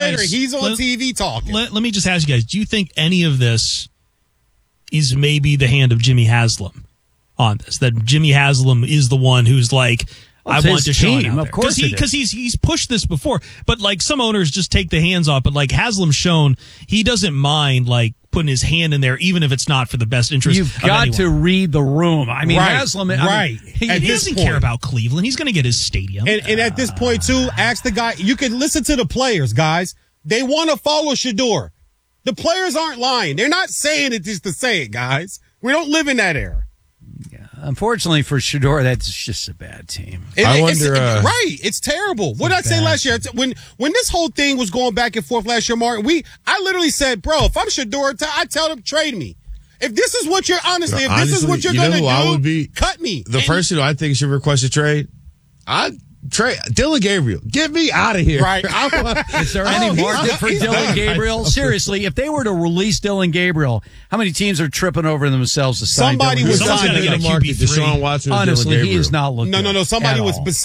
later, he's on TV talking. Let me just ask you guys, do you think any of this is maybe the hand of Jimmy Haslam on this? That Jimmy Haslam is the one who's like, I want Deshaun out there. Of course, because he's pushed this before, but like some owners just take the hands off. But like Haslam's shown, he doesn't mind like putting his hand in there, even if it's not for the best interest. You've got to read the room. I mean, right, Haslam, he doesn't care about Cleveland. He's going to get his stadium. And at this point too, ask the guy. You can listen to the players, guys. They want to follow Shedeur. The players aren't lying. They're not saying it just to say it, guys. We don't live in that era. Unfortunately for Shedeur, that's just a bad team. I wonder. Right, it's terrible. What did I say last year? When this whole thing was going back and forth last year, Martin, I literally said, bro, if I'm Shedeur, I tell them trade me. If this is what you're this is what you're going to do, cut me. The person who I think should request a trade, trade Dylan Gabriel. Get me out of here. Right. Is there any market for Dylan Gabriel? Seriously, if they were to release Dylan Gabriel, how many teams are tripping over themselves to sign Somebody Dylan was Gabriel? signing in the market. Deshaun Watson. Honestly, he is not looking. No. Somebody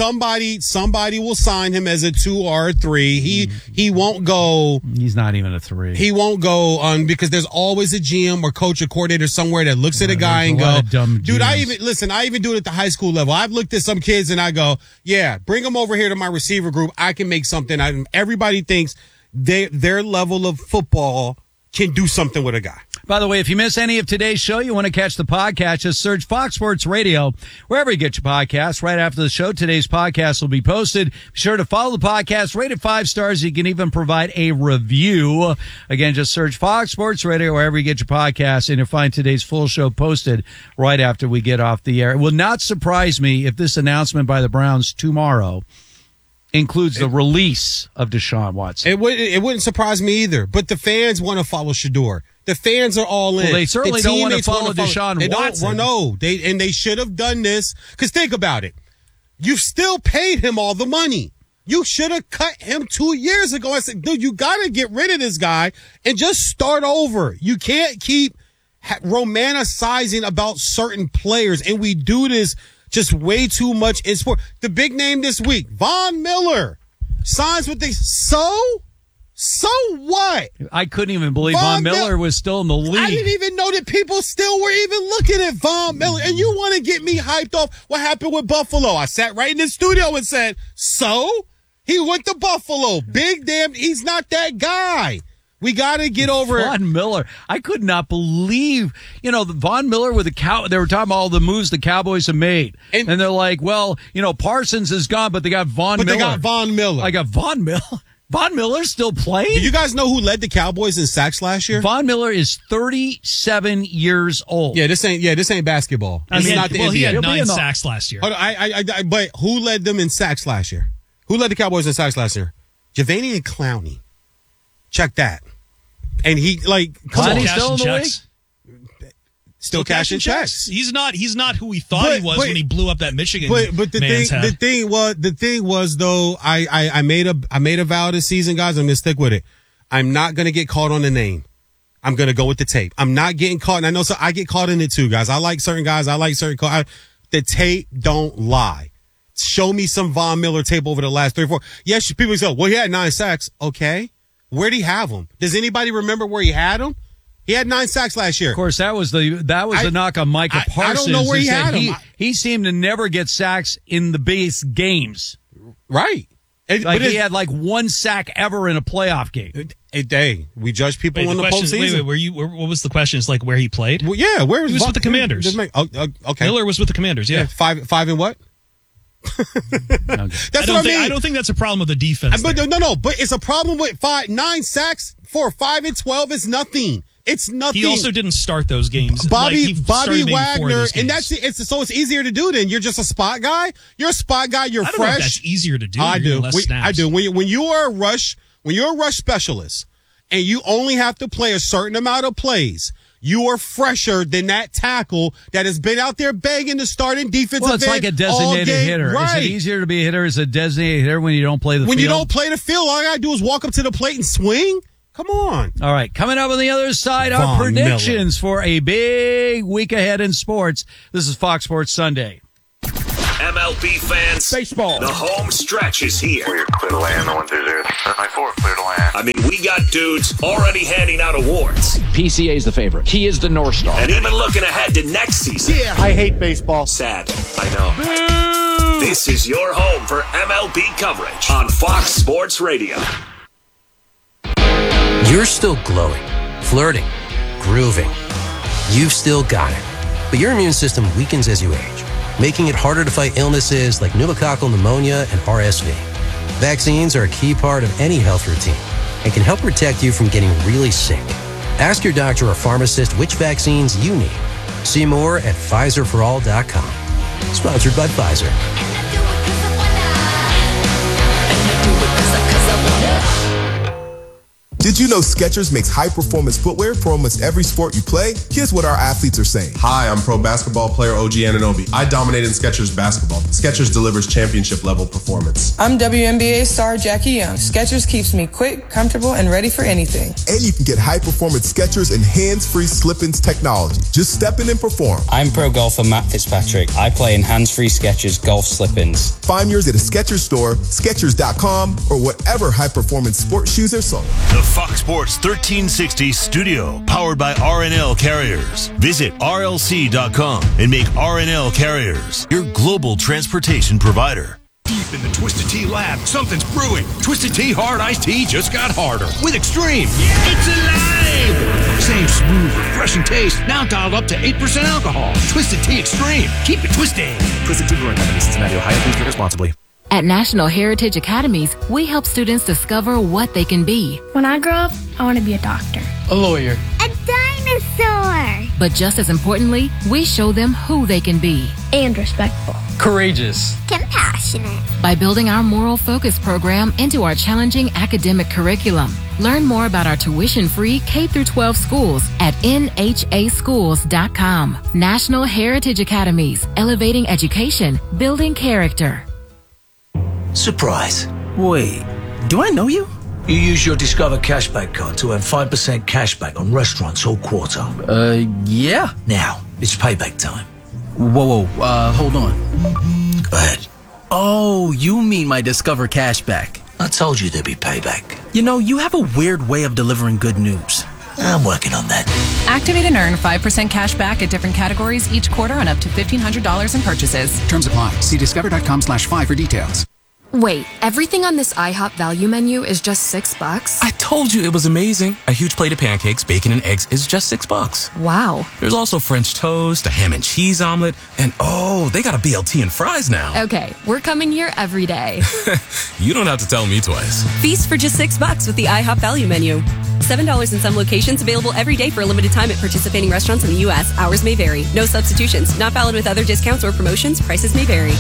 will sign him as a 2 or a 3. He won't go. He's not even a 3. He won't go on because there's always a GM or coach or coordinator somewhere that looks at a guy and go, dude, I even do it at the high school level. I've looked at some kids and I go, yeah, bring them over here to my receiver group. I can make something. Everybody thinks their level of football can do something with a guy. By the way, if you miss any of today's show, you want to catch the podcast, just search Fox Sports Radio wherever you get your podcasts. Right after the show, today's podcast will be posted. Be sure to follow the podcast, rate it 5 stars. You can even provide a review. Again, just search Fox Sports Radio wherever you get your podcasts, and you'll find today's full show posted right after we get off the air. It will not surprise me if this announcement by the Browns tomorrow includes the release of Deshaun Watson. It wouldn't surprise me either. But the fans want to follow Shedeur. The fans are all in. Well, they certainly don't want to follow Deshaun Watson. No, they should have done this. Because think about it. You've still paid him all the money. You should have cut him 2 years ago. I said, dude, you got to get rid of this guy and just start over. You can't keep romanticizing about certain players. And we do this just way too much in sport. The big name this week, Von Miller, signs with the So what? I couldn't even believe Von Miller was still in the league. I didn't even know that people still were even looking at Von Miller. And you want to get me hyped off what happened with Buffalo. I sat right in the studio and said, so? He went to Buffalo. Big damn, he's not that guy. We got to get over it. Von Miller. I could not believe, Von Miller with they were talking about all the moves the Cowboys have made. And they're like, well, Parsons is gone, but they got Von Miller. But they got Von Miller. I got Von Miller. Von Miller's still playing? Do you guys know who led the Cowboys in sacks last year? Von Miller is 37 years old. Yeah, this ain't basketball. He had 9 sacks last year. But who led them in sacks last year? Who led the Cowboys in sacks last year? Javanian Clowney. Check that. And he come on, he's still in the league? Still cashing checks. He's not who he thought he was when he blew up that Michigan. But the thing was though, I made a vow this season, guys. I'm gonna stick with it. I'm not gonna get caught on the name. I'm gonna go with the tape. I'm not getting caught, and I know so I get caught in it too, guys. I like certain guys. I like certain. The tape don't lie. Show me some Von Miller tape over the last 3 or 4. Yes, people say, well, he had 9 sacks. Okay, where'd he have them? Does anybody remember where he had them? He had 9 sacks last year. Of course, that was the knock on Micah Parsons. I don't know where he had him. He seemed to never get sacks in the base games. Right. He had 1 sack ever in a playoff game. We judge people in the postseason. What was the question? It's where he played? Well, yeah, where was he? Was with the Commanders. Okay. Miller was with the Commanders. Yeah. 5 and what? That's what I mean. I don't think that's a problem with the defense. But no. But it's a problem with 9 sacks for 5 and 12 is nothing. It's nothing. He also didn't start those games. Bobby Wagner, and so it's easier to do. Then you're just a spot guy. You're a spot guy. You're fresh. I don't know if that's easier to do. I do. When you're a rush specialist, and you only have to play a certain amount of plays, you are fresher than that tackle that has been out there begging to start in defensive end. Well, it's like a designated hitter. Right. Is it easier to be a hitter as a designated hitter when you don't play the field? When you don't play the field, all I got to do is walk up to the plate and swing? Come on. All right. Coming up on the other side, our predictions for a big week ahead in sports. This is Fox Sports Sunday. MLB MLB fans, Baseball. the home stretch is here. We're clear to land, 1-2-0. 9-4, clear to land. I mean, we got dudes already handing out awards. PCA is the favorite. He is the North Star. And even looking ahead to next season. Yeah, I hate baseball. Sad, I know. This is your home for MLB coverage on Fox Sports Radio. You're still glowing, flirting, grooving. You've still got it. But your immune system weakens as you age, making it harder to fight illnesses like pneumococcal pneumonia and RSV. Vaccines are a key part of any health routine and can help protect you from getting really sick. Ask your doctor or pharmacist which vaccines you need. See more at PfizerForAll.com. Sponsored by Pfizer. Did you know Skechers makes high-performance footwear for almost every sport you play? Here's what our athletes are saying. Hi, I'm pro basketball player OG Anunoby. I dominate in Skechers basketball. Skechers delivers championship-level performance. I'm WNBA star Jackie Young. Skechers keeps me quick, comfortable, and ready for anything. And you can get high-performance Skechers and hands-free slip-ins technology. Just step in and perform. I'm pro golfer Matt Fitzpatrick. I play in hands-free Skechers golf slip-ins. Find yours at a Skechers store, Skechers.com, or whatever high-performance sports shoes are sold. The Fox Sports 1360 studio, powered by RNL Carriers. Visit RLC.com and make RNL Carriers your global transportation provider. Deep in the Twisted Tea lab, something's brewing. Twisted Tea Hard Iced Tea just got harder with Extreme. It's alive! Same smooth, refreshing taste, now dialed up to 8% alcohol. Twisted Tea Extreme. Keep it twisted. Twisted Tea Brewing Company, Cincinnati, Ohio. Please drink responsibly. At National Heritage Academies, we help students discover what they can be. When I grow up, I want to be a doctor. A lawyer. A dinosaur. But just as importantly, we show them who they can be. And respectful. Courageous. Compassionate. By building our Moral Focus program into our challenging academic curriculum. Learn more about our tuition-free K-12 schools at NHAschools.com. National Heritage Academies, elevating education, building character. Surprise. Wait, do I know you? You use your Discover Cashback card to earn 5% cashback on restaurants all quarter. Yeah. Now, it's payback time. Whoa, hold on. Go ahead. Oh, you mean my Discover Cashback. I told you there'd be payback. You know, you have a weird way of delivering good news. I'm working on that. Activate and earn 5% cash back at different categories each quarter on up to $1,500 in purchases. Terms apply. See discover.com/5 for details. Wait, everything on this IHOP value menu is just $6? I told you it was amazing. A huge plate of pancakes, bacon, and eggs is just $6. Wow. There's also French toast, a ham and cheese omelet, and oh, they got a BLT and fries now. Okay, we're coming here every day. You don't have to tell me twice. Feast for just $6 with the IHOP value menu. $7 in some locations, available every day for a limited time at participating restaurants in the U.S. Hours may vary. No substitutions. Not valid with other discounts or promotions. Prices may vary.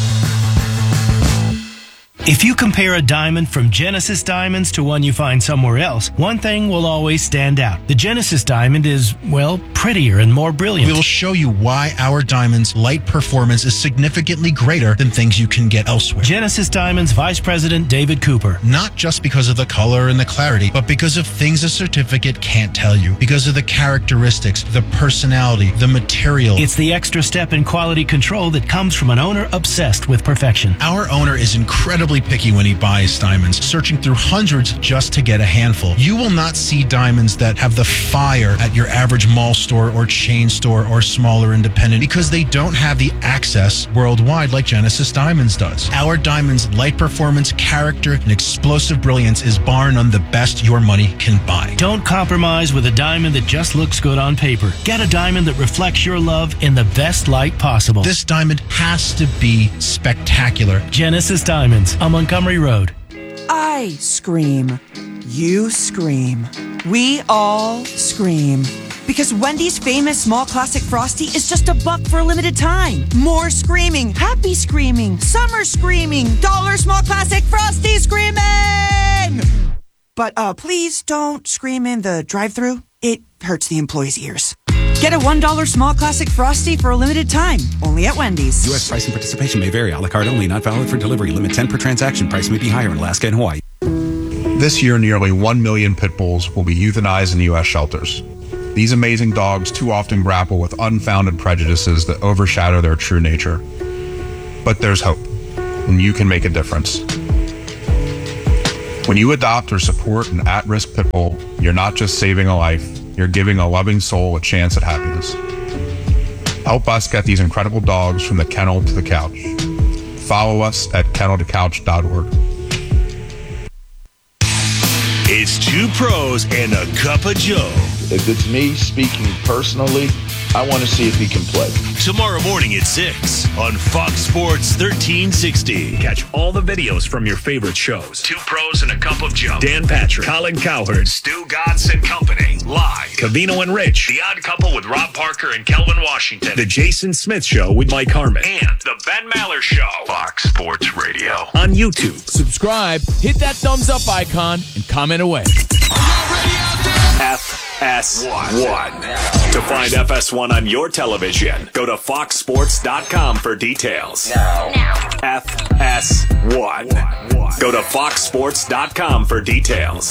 If you compare a diamond from Genesis Diamonds to one you find somewhere else, one thing will always stand out. The Genesis diamond is, well, prettier and more brilliant. We'll show you why our diamond's light performance is significantly greater than things you can get elsewhere. Genesis Diamonds Vice President David Cooper. Not just because of the color and the clarity, but because of things a certificate can't tell you. Because of the characteristics, the personality, the material. It's the extra step in quality control that comes from an owner obsessed with perfection. Our owner is incredibly picky when he buys diamonds, searching through hundreds just to get a handful. You will not see diamonds that have the fire at your average mall store or chain store or smaller independent because they don't have the access worldwide like Genesis Diamonds does. Our diamonds' light performance, character, and explosive brilliance is bar none the best your money can buy. Don't compromise with a diamond that just looks good on paper. Get a diamond that reflects your love in the best light possible. This diamond has to be spectacular. Genesis Diamonds on Montgomery Road. I scream. You scream. We all scream. Because Wendy's famous small classic Frosty is just $1 for a limited time. More screaming, happy screaming, summer screaming, dollar small classic Frosty screaming! But please don't scream in the drive-thru. It hurts the employees' ears. Get a $1 small classic Frosty for a limited time. Only at Wendy's. U.S. price and participation may vary. A la carte only. Not valid for delivery. Limit 10 per transaction. Price may be higher in Alaska and Hawaii. This year, nearly 1 million pit bulls will be euthanized in U.S. shelters. These amazing dogs too often grapple with unfounded prejudices that overshadow their true nature. But there's hope. and you can make a difference. When you adopt or support an at-risk pit bull, you're not just saving a life, you're giving a loving soul a chance at happiness. Help us get these incredible dogs from the kennel to the couch. Follow us at kenneltocouch.org. It's two pros and a cup of Joe. If it's me speaking personally, I want to see if he can play. Tomorrow morning at 6 on Fox Sports 1360. Catch all the videos from your favorite shows. Two Pros and a Cup of Joe. Dan Patrick, Colin Cowherd, Stu Gatz and Company. Live. Covino and Rich. The Odd Couple with Rob Parker and Kelvin Washington. The Jason Smith Show with Mike Harmon. And The Ben Maller Show. Fox Sports Radio. On YouTube. Subscribe, hit that thumbs up icon, and comment away. FS1. To find FS1 on your television, go to foxsports.com for details. FS1. Go to foxsports.com for details.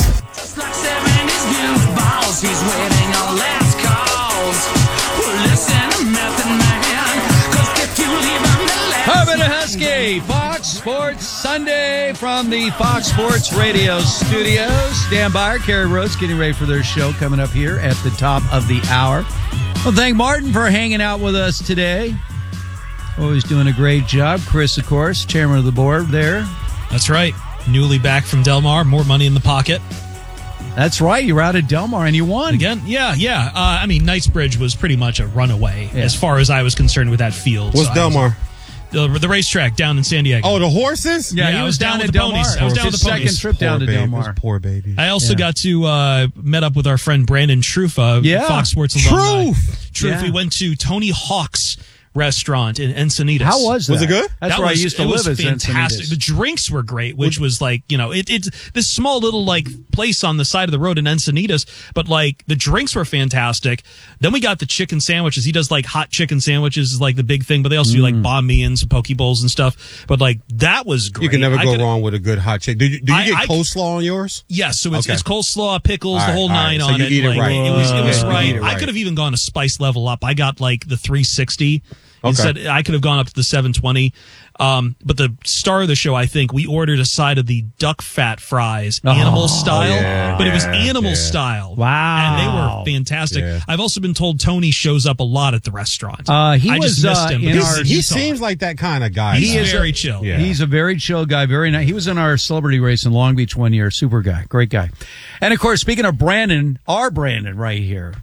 Harvard Husky, Fox Sports Sunday from the Fox Sports Radio studios. Stand by, Kerry Rhodes getting ready for their show coming up here at the top of the hour. Well, thank Martin for hanging out with us today. Always doing a great job. Chris, of course, chairman of the board there. That's right. Newly back from Del Mar, more money in the pocket. That's right. You were out at Del Mar and you won. Again? Yeah. I mean, Knightsbridge was pretty much a runaway as far as I was concerned with that field. What's Del Mar? The racetrack down in San Diego. Oh, the horses? Yeah, I was down with the ponies. I was down with the ponies. Second trip down to Del Mar. Poor baby. I also got to met up with our friend Brandon Trufa, Fox Sports alumni. Truth. We went to Tony Hawk's restaurant in Encinitas. How was that? Was it good? That's where I used to live. It was fantastic. The drinks were great, which was like, it's this small little like place on the side of the road in Encinitas, but like the drinks were fantastic. Then we got the chicken sandwiches. He does like hot chicken sandwiches is like the big thing, but they also do like banh mi and some poke bowls and stuff. But like that was great. You can never go wrong with a good hot chicken. Do you get coleslaw on yours? Yes, so it's coleslaw, pickles, the whole nine on it. Eat it right. It was right. I could have even gone a spice level up. I got like the 360. Instead, I could have gone up to the 720. But the star of the show, I think, we ordered a side of the duck fat fries, animal style, but it was animal style. Wow. And they were fantastic. Yeah. I've also been told Tony shows up a lot at the restaurant. I just missed him. He seems like that kind of guy. He is very chill. Yeah. He's a very chill guy. Very nice. He was in our celebrity race in Long Beach one year. Super guy. Great guy. And, of course, speaking of Brandon, our Brandon right here.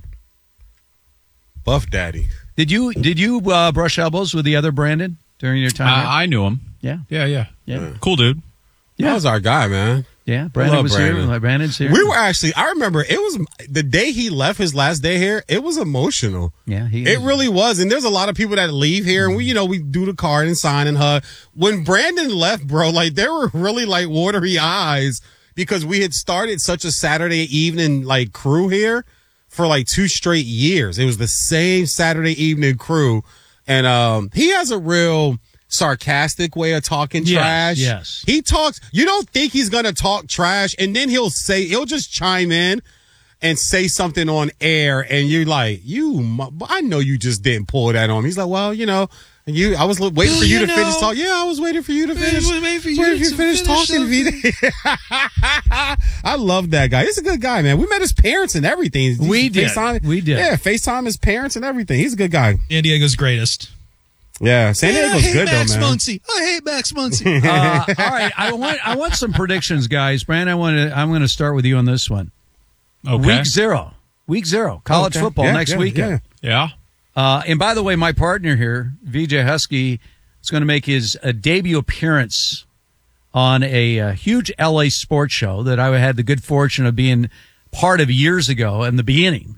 Buff Daddy. Did you brush elbows with the other Brandon during your time? I knew him. Yeah. Cool dude. Yeah. That was our guy, man. Yeah, Brandon was here. Brandon's here. We were actually, I remember it was the day he left, his last day here, it was emotional. Yeah, it really was. And there's a lot of people that leave here and we do the card and sign and hug. When Brandon left, bro, like there were really like watery eyes because we had started such a Saturday evening like crew here for like 2 straight years. It was the same Saturday evening crew. And he has a real sarcastic way of talking trash. Yes. He talks, you don't think he's going to talk trash, and then he'll just chime in and say something on air, and you're like, I know you just didn't pull that on me. He's like, well, I was waiting for you to finish talking. Yeah, I was waiting for you to finish. Finish talking, VD. I love that guy. He's a good guy, man. We met his parents and everything. We did. Yeah, FaceTime his parents and everything. He's a good guy. San Diego's greatest. Yeah, San Diego's good though, man. I hate Max Muncy. All right, I want some predictions, guys. Brandon, I'm going to start with you on this one. Okay. Week zero, college football next weekend. Yeah. And by the way, my partner here, VJ Husky, is going to make his debut appearance on a huge LA sports show that I had the good fortune of being part of years ago in the beginning.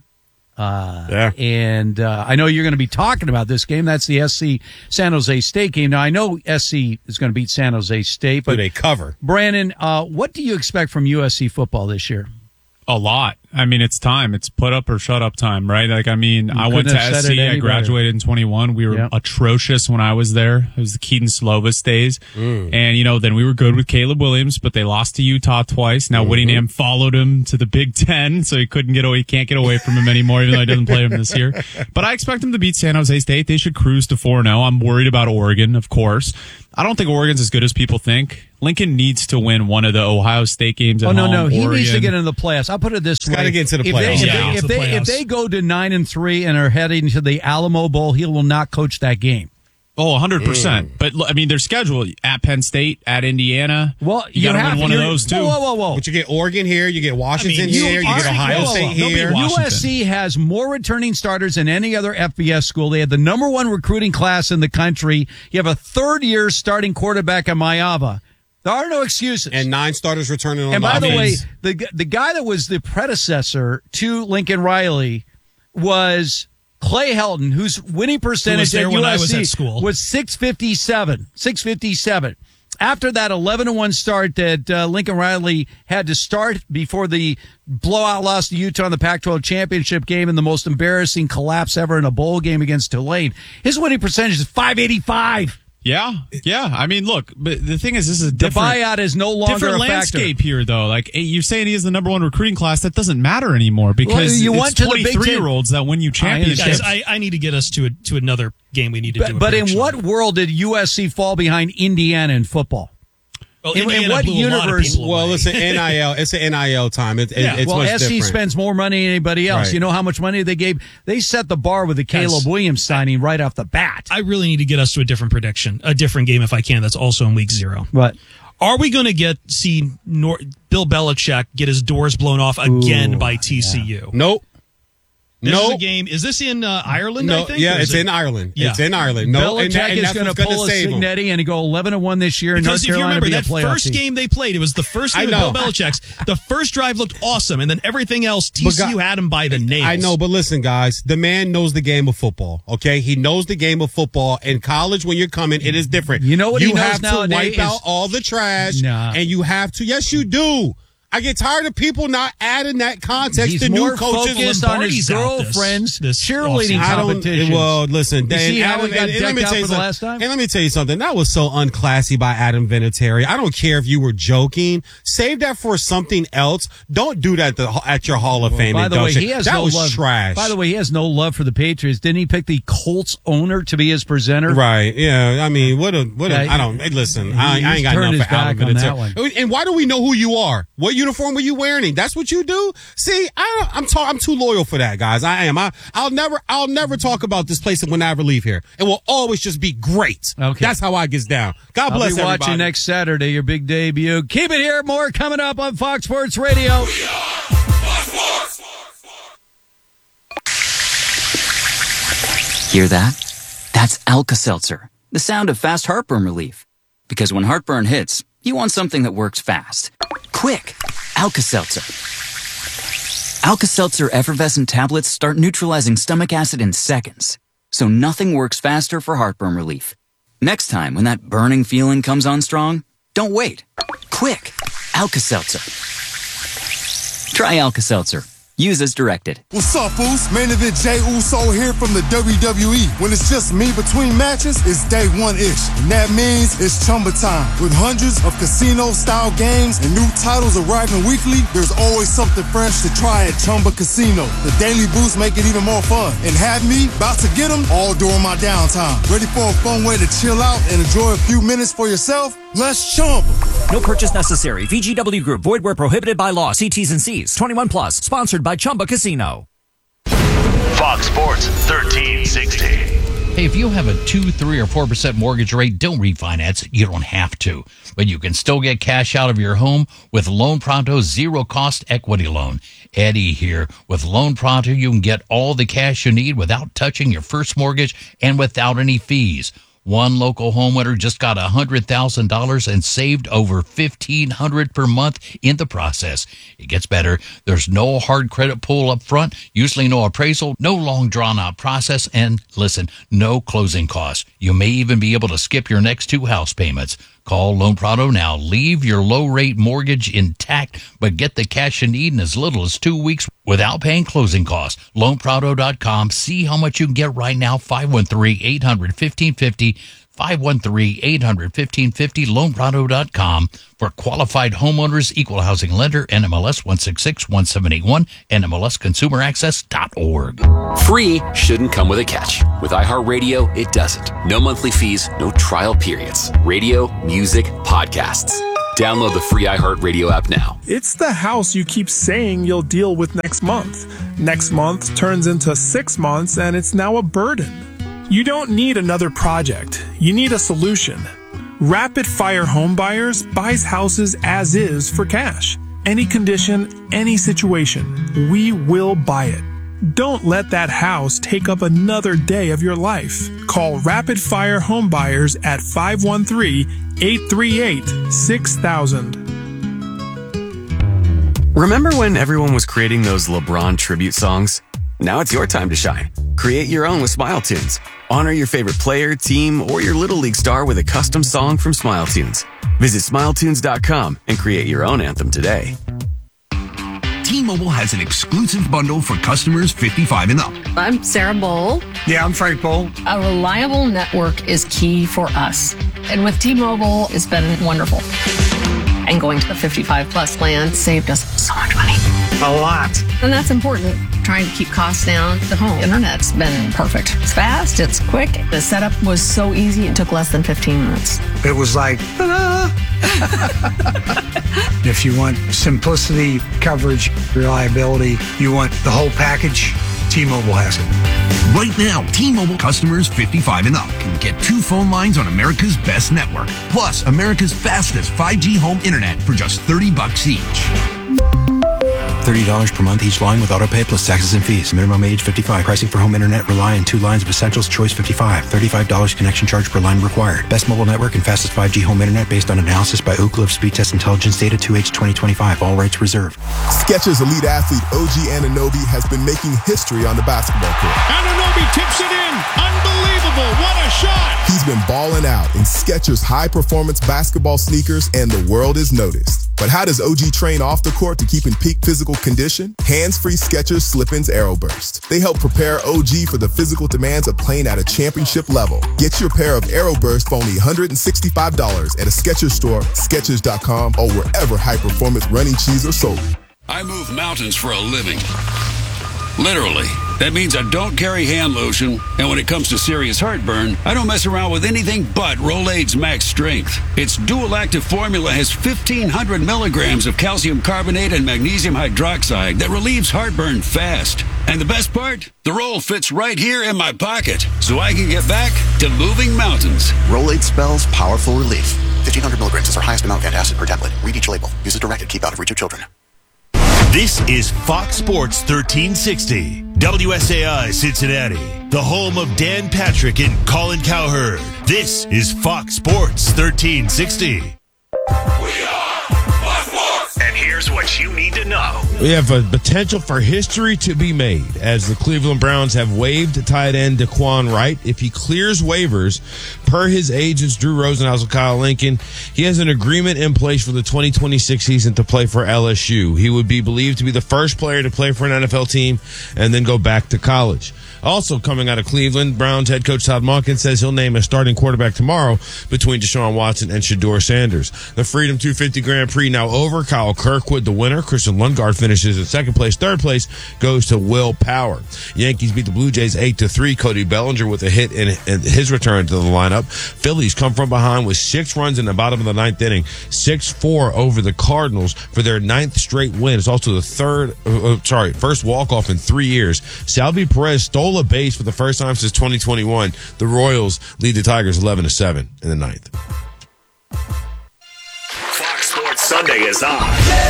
And I know you're going to be talking about this game. That's the SC San Jose State game. Now, I know SC is going to beat San Jose State, but they cover. Brandon, what do you expect from USC football this year? A lot. I mean, it's time. It's put up or shut up time, right? Like, I mean, I went to SC. I graduated in 21. We were atrocious when I was there. It was the Keaton Slovis days. And, you know, then we were good with Caleb Williams, but they lost to Utah twice. Now Whittingham followed him to the Big Ten, so he couldn't get away. He can't get away from him anymore, even though he doesn't play him this year. But I expect him to beat San Jose State. They should cruise to 4-0. I'm worried about Oregon, of course. I don't think Oregon's as good as people think. Lincoln needs to win one of the Ohio State games at home. No. He Oregon needs to get into the playoffs. I'll put it this way. Got to get into the playoffs. If they go to 9-3 and are heading to the Alamo Bowl, he will not coach that game. Oh, 100%. But, I mean, their schedule, at Penn State, at Indiana. Well, you got to win one of those, too. Whoa. But you get Oregon here, you get Washington here, you get Ohio State here. USC has more returning starters than any other FBS school. They had the number one recruiting class in the country. You have a third-year starting quarterback in Mayava. There are no excuses. And 9 starters returning on And by the way, offense. the guy that was the predecessor to Lincoln Riley was Clay Helton, whose winning percentage at USC was 657. After that 11-1 start that Lincoln Riley had to start before the blowout loss to Utah in the Pac-12 championship game and the most embarrassing collapse ever in a bowl game against Tulane, his winning percentage is 585. Yeah. I mean, look, but the thing is, this is a different. The buyout is no longer different a factor. landscape here, though. Like, you're saying he is the number one recruiting class. That doesn't matter anymore because you it's went to the Big 23-year-olds that win you championships. Guys, I need to get us to another game we need to do. But in what world did USC fall behind Indiana in football? Well, in what universe? Well, it's an NIL. It's an NIL time. It's well, much SC different. spends more money than anybody else. Right. You know how much money they gave? They set the bar with the Caleb Williams signing right off the bat. I really need to get us to a different prediction, a different game if I can. That's also in week 0. What? Are we going to see Bill Belichick get his doors blown off again by TCU? Yeah. Nope. This is a game. Is this in Ireland? No, I think. Yeah, it's in Ireland. Yeah. It's in Ireland. No, Belichick is going to pull a Signetti and go 11-1 this year. And Because North Carolina if you remember that first team. game they played, it was the first game of Bill Belichick's. The first drive looked awesome, and then everything else, TCU had him by the nails. I know, but listen, guys, the man knows the game of football. Okay, he knows the game of football. In college, when you're coming, it is different. You know what he knows have to nowadays wipe out all the trash, and you have to. Yes, you do. I get tired of people not adding that context to new coaches. He's more focused on his girlfriend's cheerleading competitions. Well, listen, you see how he got decked out for the last time? And let me tell you something. That was so unclassy by Adam Vinatieri. I don't care if you were joking. Save that for something else. Don't do that at your Hall of Fame. By the way, he has that no was love. trash. By the way, he has no love for the Patriots. Didn't he pick the Colts owner to be his presenter? Right. Yeah. I mean, what a I don't. Hey, listen, I ain't got enough for Adam Vinatieri. And why do we know who you are? What uniform were you wearing? That's what you do. See, I'm too loyal for that, guys. I am. I'll never talk about this place when I ever leave here. It will always just be great. Okay, that's how I gets down. God bless everybody. I'll be watching next Saturday, your big debut. Keep it here. More coming up on Fox Sports Radio. Hear that? That's Alka-Seltzer, the sound of fast heartburn relief. Because when heartburn hits, you want something that works fast. Quick. Alka-Seltzer. Alka-Seltzer effervescent tablets start neutralizing stomach acid in seconds. So nothing works faster for heartburn relief. Next time when that burning feeling comes on strong, don't wait. Quick. Alka-Seltzer. Try Alka-Seltzer. Use as directed. What's up, Foos? Main event Jey Uso here from the WWE. When it's just me between matches, it's day one-ish. And that means it's Chumba time. With hundreds of casino-style games and new titles arriving weekly, there's always something fresh to try at Chumba Casino. The daily boosts make it even more fun. And have me about to get them all during my downtime. Ready for a fun way to chill out and enjoy a few minutes for yourself? Let's Chumba. No purchase necessary. VGW Group. Void where prohibited by law. See T's and C's. 21 plus. Sponsored by Chumba Casino. Fox Sports 1360. Hey, if you have a 2, 3, or 4% mortgage rate, don't refinance. You don't have to. But you can still get cash out of your home with Loan Pronto's zero-cost equity loan. Eddie here. With Loan Pronto, you can get all the cash you need without touching your first mortgage and without any fees. One local homeowner just got $100,000 and saved over $1,500 per month in the process. It gets better. There's no hard credit pull up front, usually no appraisal, no long drawn out process, and listen, no closing costs. You may even be able to skip your next 2 house payments. Call Loan Prado now. Leave your low-rate mortgage intact, but get the cash you need in as little as 2 weeks without paying closing costs. LoanPrado.com. See how much you can get right now. 513-800-1550. 513-800-1550. LoanPrado.com. For qualified homeowners, equal housing lender, NMLS 1661781, NMLSconsumeraccess.org. Free shouldn't come with a catch. With iHeartRadio, it doesn't. No monthly fees, no trial periods. Radio, music, podcasts. Download the free iHeartRadio app now. It's the house you keep saying you'll deal with next month. Next month turns into 6 months, and it's now a burden. You don't need another project. You need a solution. Rapid Fire Home Buyers buys houses as is for cash. Any condition, any situation, we will buy it. Don't let that house take up another day of your life. Call Rapid Fire Home Buyers at 513-838-6000. Remember when everyone was creating those LeBron tribute songs? Now it's your time to shine. Create your own with Smile Tunes. Honor your favorite player, team, or your Little League star with a custom song from Smile Tunes. Visit SmileTunes.com and create your own anthem today. T-Mobile has an exclusive bundle for customers 55 and up. I'm Sarah Bowl. Yeah, I'm Frank Bowl. A reliable network is key for us. And with T-Mobile, it's been wonderful. And going to the 55 plus plan saved us so much money. A lot. And that's important. Trying to keep costs down. The home internet's been perfect. It's fast, it's quick. The setup was so easy, it took less than 15 minutes. It was like, ta-da! If you want simplicity, coverage, reliability, you want the whole package, T-Mobile has it. Right now, T-Mobile customers 55 and up can get 2 phone lines on America's best network, plus America's fastest 5G home internet for just $30 each. $30 per month each line with autopay plus taxes and fees. Minimum age 55. Pricing for home internet rely on 2 lines of Essentials. Choice 55. $35 connection charge per line required. Best mobile network and fastest 5G home internet based on analysis by Ookla of Speed Test Intelligence data 2H 2025. All rights reserved. Skechers elite athlete OG Anunoby has been making history on the basketball court. Anunoby tips it in. Unbelievable. What a shot. He's been balling out in Skechers high-performance basketball sneakers, and the world is noticed. But how does OG train off the court to keep in peak physical condition? Hands-free Skechers Slip-ins Aeroburst. They help prepare OG for the physical demands of playing at a championship level. Get your pair of Aeroburst for only $165 at a Skechers store, Skechers.com, or wherever high-performance running shoes are sold. I move mountains for a living. Literally. That means I don't carry hand lotion, and when it comes to serious heartburn, I don't mess around with anything but Rolaids Max Strength. Its dual-active formula has 1,500 milligrams of calcium carbonate and magnesium hydroxide that relieves heartburn fast. And the best part? The roll fits right here in my pocket, so I can get back to moving mountains. Rolaids spells powerful relief. 1,500 milligrams is our highest amount of antacid per tablet. Read each label. Use as directed. Keep out of reach of children. This is Fox Sports 1360, WSAI Cincinnati, the home of Dan Patrick and Colin Cowherd. This is Fox Sports 1360. And here's what you need to know. We have a potential for history to be made as the Cleveland Browns have waived tight end Daquan Wright. If he clears waivers, per his agents Drew Rosenhaus and Kyle Lincoln, he has an agreement in place for the 2026 season to play for LSU. He would be believed to be the first player to play for an NFL team and then go back to college. Also coming out of Cleveland, Browns head coach Todd Monken says he'll name a starting quarterback tomorrow between Deshaun Watson and Shedeur Sanders. The Freedom 250 Grand Prix now over. Kyle Kirkwood, the winner. Christian Lundgaard finishes in second place. Third place goes to Will Power. Yankees beat the Blue Jays 8-3. Cody Bellinger with a hit in his return to the lineup. Phillies come from behind with 6 runs in the bottom of the 9th inning. 6-4 over the Cardinals for their 9th straight win. It's also the first walk-off in 3 years. Salvi Perez stole a base for the first time since 2021. The Royals lead the Tigers 11-7 in the 9th. Fox Sports Sunday is on.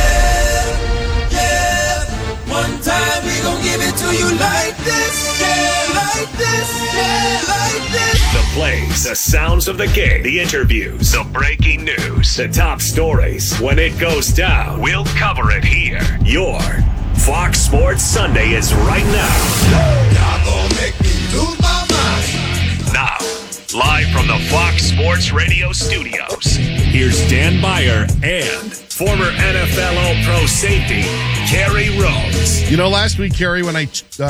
Yeah. One time we gon' give it to you like this. Yeah, like this. Yeah, like this. The plays, the sounds of the game, the interviews, the breaking news, the top stories. When it goes down, we'll cover it here. Your Fox Sports Sunday is right now. Y'all gon' make me lose my mind. Now, live from the Fox Sports Radio studios, Here's Dan Beyer and former NFL All-Pro safety, Kerry Rhodes. You know, last week, Kerry, when I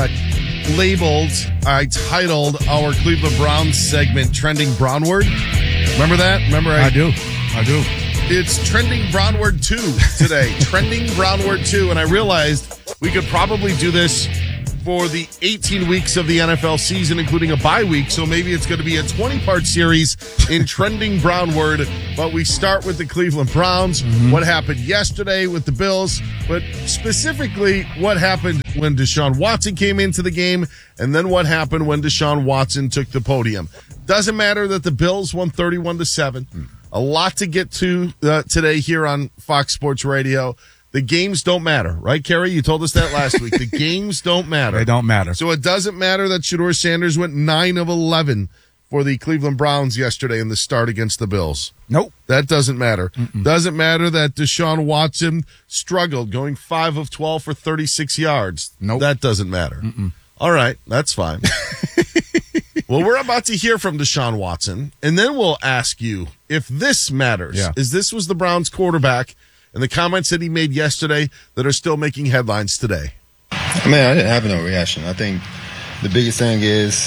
titled our Cleveland Browns segment Trending Brownward. Remember that? I do. It's Trending Brownward 2 today. Trending Brownward 2. And I realized we could probably do this for the 18 weeks of the NFL season, including a bye week. So maybe it's going to be a 20-part series in Trending Brownward. But we start with the Cleveland Browns, what happened yesterday with the Bills, but specifically what happened when Deshaun Watson came into the game, and then what happened when Deshaun Watson took the podium. Doesn't matter that the Bills won 31-7. A lot to get to today here on Fox Sports Radio. The games don't matter, right, Kerry? You told us that last week. The games don't matter. They don't matter. So it doesn't matter that Shedeur Sanders went 9 of 11 for the Cleveland Browns yesterday in the start against the Bills. Nope. That doesn't matter. Doesn't matter that Deshaun Watson struggled, going 5 of 12 for 36 yards. Nope. That doesn't matter. All right, that's fine. Well, we're about to hear from Deshaun Watson, and then we'll ask you if this matters. Yeah. This was the Browns quarterback and the comments that he made yesterday that are still making headlines today. I mean, I didn't have no reaction. I think the biggest thing is,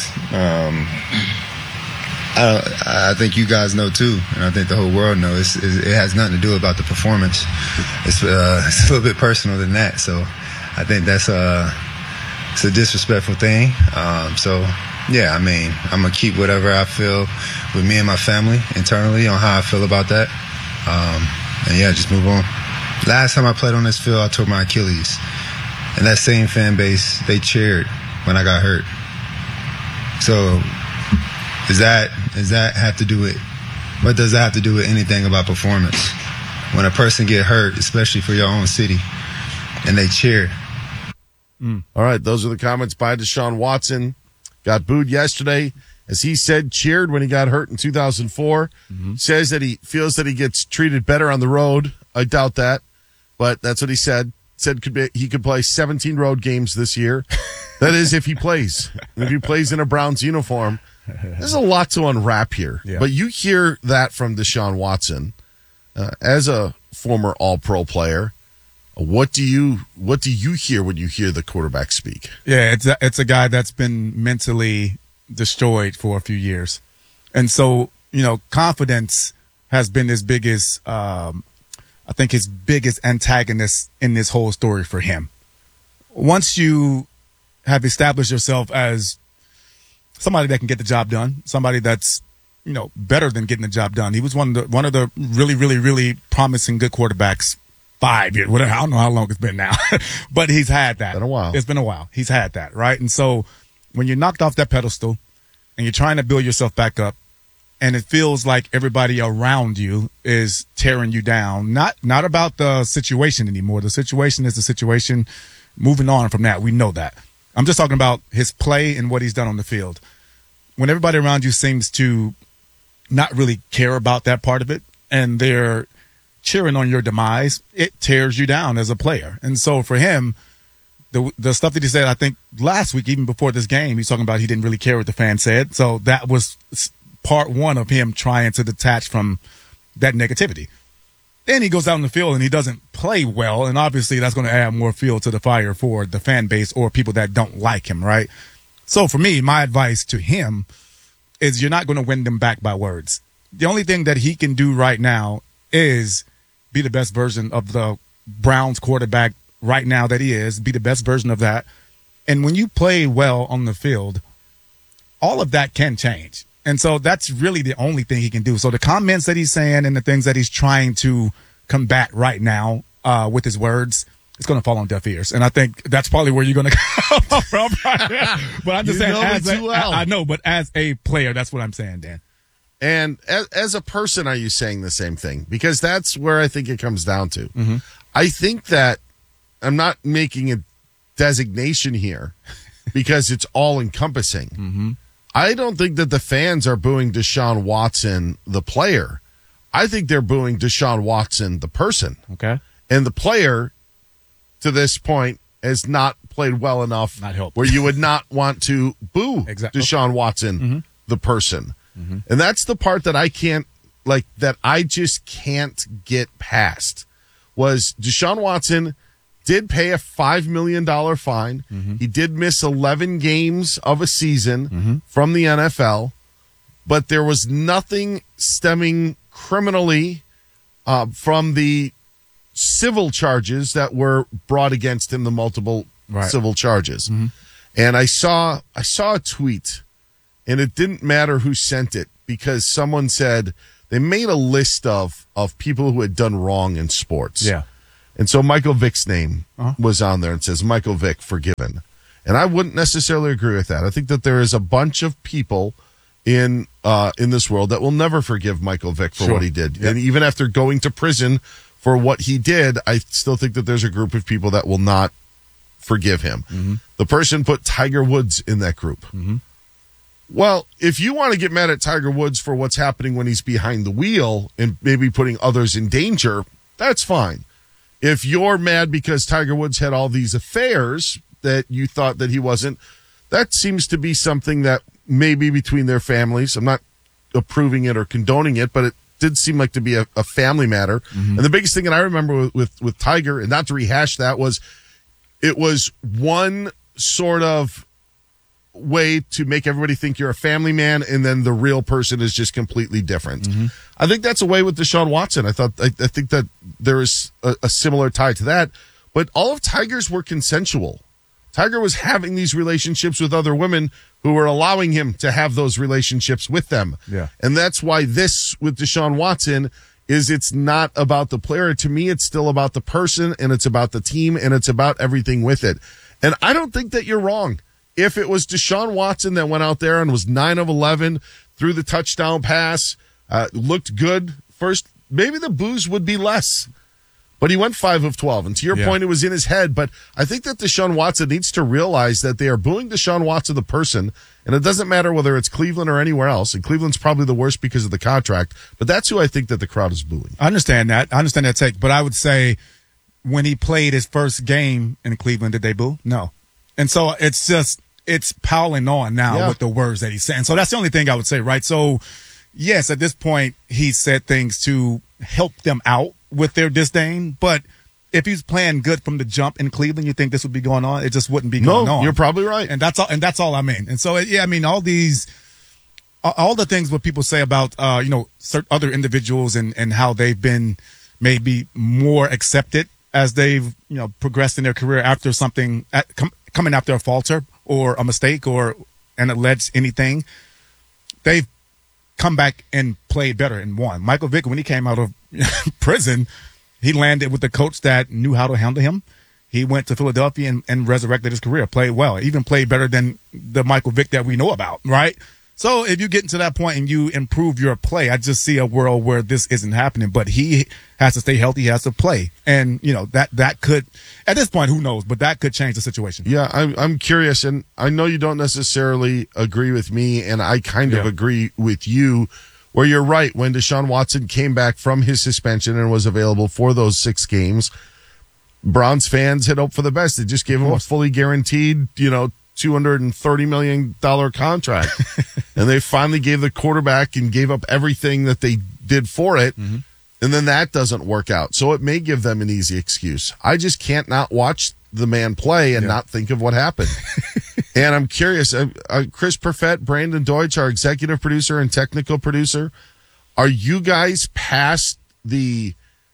I think you guys know too, and I think the whole world knows, it has nothing to do about the performance. It's a little bit personal than that. So I think that's it's a disrespectful thing. Yeah, I mean, I'm going to keep whatever I feel with me and my family internally on how I feel about that. And yeah, just move on. Last time I played on this field, I tore my Achilles. And that same fan base, they cheered when I got hurt. So does that have to do with, what does that have to do with anything about performance? When a person get hurt, especially for your own city, and they cheer. All right, those are the comments by Deshaun Watson. Got booed yesterday, as he said, cheered when he got hurt in 2004. Says that he feels that he gets treated better on the road. I doubt that, but that's what he said. Said he could play 17 road games this year. That is if he plays. And if he plays in a Browns uniform. There's a lot to unwrap here. Yeah. But you hear that from Deshaun Watson as a former All-Pro player. What do you hear when you hear the quarterback speak? Yeah, it's a guy that's been mentally destroyed for a few years. And so, confidence has been his biggest, I think his biggest antagonist in this whole story for him. Once you have established yourself as somebody that can get the job done, somebody that's, better than getting the job done. He was one of the really, really, really promising good quarterbacks 5 years, whatever. I don't know how long it's been now, but he's had that. It's been a while. It's been a while. He's had that, right? And so when you're knocked off that pedestal and you're trying to build yourself back up, and it feels like everybody around you is tearing you down, not about the situation anymore. The situation is the situation. Moving on from that, we know that. I'm just talking about his play and what he's done on the field. When everybody around you seems to not really care about that part of it, and they're cheering on your demise, it tears you down as a player. And so for him, the stuff that he said, I think last week, even before this game, he's talking about he didn't really care what the fans said. So that was part one of him trying to detach from that negativity. Then he goes out in the field and he doesn't play well, and obviously that's going to add more fuel to the fire for the fan base or people that don't like him, right? So for me, my advice to him is you're not going to win them back by words. The only thing that he can do right now is be the best version of the Browns quarterback right now that he is, be the best version of that. And when you play well on the field, all of that can change. And so that's really the only thing he can do. So the comments that he's saying and the things that he's trying to combat right now with his words, it's going to fall on deaf ears. And I think that's probably where you're going to come from. But I'm just saying, I know, but as a player, that's what I'm saying, Dan. And as a person, are you saying the same thing? Because that's where I think it comes down to. I think that I'm not making a designation here because it's all encompassing. I don't think that the fans are booing Deshaun Watson, the player. I think they're booing Deshaun Watson, the person. Okay. And the player, to this point, has not played well enough where you would not want to boo Deshaun Watson, the person. And that's the part that I can't like that I just can't get past was Deshaun Watson did pay a $5 million fine. He did miss 11 games of a season from the NFL, but there was nothing stemming criminally from the civil charges that were brought against him, the multiple civil charges. And I saw a tweet, and it didn't matter who sent it, because someone said they made a list of people who had done wrong in sports. Yeah. And so Michael Vick's name was on there and says, Michael Vick forgiven. And I wouldn't necessarily agree with that. I think that there is a bunch of people in this world that will never forgive Michael Vick for what he did. And even after going to prison for what he did, I still think that there's a group of people that will not forgive him. The person put Tiger Woods in that group. Well, if you want to get mad at Tiger Woods for what's happening when he's behind the wheel and maybe putting others in danger, that's fine. If you're mad because Tiger Woods had all these affairs that you thought that he wasn't, that seems to be something that may be between their families. I'm not approving it or condoning it, but it did seem like to be a family matter. And the biggest thing that I remember with Tiger, and not to rehash that, was it was one sort of way to make everybody think you're a family man, and then the real person is just completely different. I think that's a way with Deshaun Watson. I think that there is a similar tie to that, but all of Tiger's were consensual. Tiger was having these relationships with other women who were allowing him to have those relationships with them. Yeah. And that's why this with Deshaun Watson is it's not about the player. To me, it's still about the person, and it's about the team, and it's about everything with it. And I don't think that you're wrong. If it was Deshaun Watson that went out there and was 9 of 11, threw the touchdown pass, looked good first, maybe the boos would be less. But he went 5 of 12. And to your point, it was in his head. But I think that Deshaun Watson needs to realize that they are booing Deshaun Watson, the person. And it doesn't matter whether it's Cleveland or anywhere else. And Cleveland's probably the worst because of the contract. But that's who I think that the crowd is booing. I understand that. I understand that take. But I would say when he played his first game in Cleveland, did they boo? No. And so it's piling on now with the words that he's saying. So that's the only thing I would say, right? So, yes, at this point, he said things to help them out with their disdain. But if he's playing good from the jump in Cleveland, you think this would be going on? It just wouldn't be going on. You're probably right. And that's all I mean. And so, yeah, I mean, all the things what people say about, certain other individuals and how they've been maybe more accepted as they've, progressed in their career after something coming after a falter or a mistake or an alleged anything, they've come back and played better and won. Michael Vick, when he came out of prison, he landed with the coach that knew how to handle him. He went to Philadelphia and resurrected his career, played well, even played better than the Michael Vick that we know about, right? So if you get to that point and you improve your play, I just see a world where this isn't happening. But he has to stay healthy. He has to play. And, that could, at this point, who knows, but that could change the situation. Yeah, I'm curious. And I know you don't necessarily agree with me, and I kind of agree with you, where you're right. When Deshaun Watson came back from his suspension and was available for those 6 games, Browns fans had hoped for the best. They just gave him a fully guaranteed, $230 million contract. And they finally gave the quarterback and gave up everything that they did for it. And then that doesn't work out. So it may give them an easy excuse. I just can't not watch the man play and not think of what happened. And I'm curious, Chris Perfett, Brandon Deutsch, our executive producer and technical producer, are you guys past the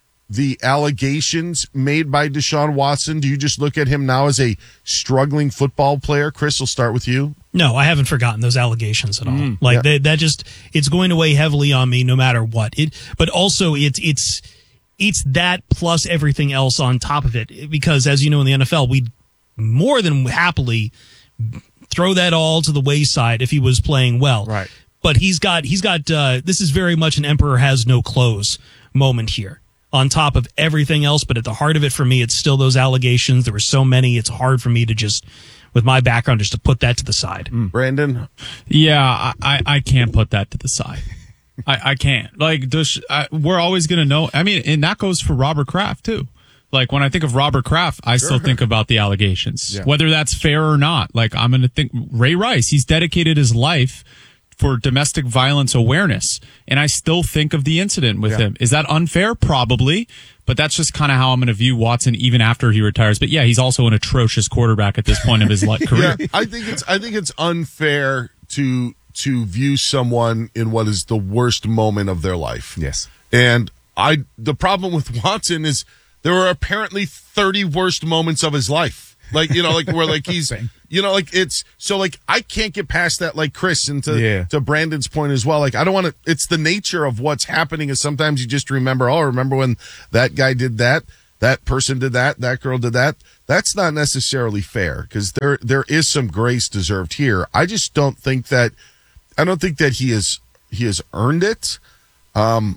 allegations made by Deshaun Watson? Do you just look at him now as a struggling football player? Chris, we'll start with you. No, I haven't forgotten those allegations at all. It's going to weigh heavily on me no matter what. But also it's that plus everything else on top of it. Because as you know, in the NFL, we'd more than happily throw that all to the wayside if he was playing well. Right. But he's got this is very much an emperor has no clothes moment here. On top of everything else, but at the heart of it for me, it's still those allegations. There were so many, it's hard for me to just, with my background, just to put that to the side. Brandon? Yeah, I can't put that to the side. I can't. We're always going to know. I mean, and that goes for Robert Kraft, too. Like, when I think of Robert Kraft, I still think about the allegations, whether that's fair or not. Like, I'm going to think Ray Rice, he's dedicated his life for domestic violence awareness, and I still think of the incident with him. Is that unfair? Probably, but that's just kind of how I'm going to view Watson even after he retires. But yeah, he's also an atrocious quarterback at this point of his career. Yeah, I think it's unfair to view someone in what is the worst moment of their life. Yes. And the problem with Watson is there were apparently 30 worst moments of his life. Like, where like he's, it's so like I can't get past that, like Chris, and to Brandon's point as well. Like, I don't want to, it's the nature of what's happening is sometimes you just remember when that guy did that person did that girl did that. That's not necessarily fair because there is some grace deserved here. I just don't think that he has earned it. And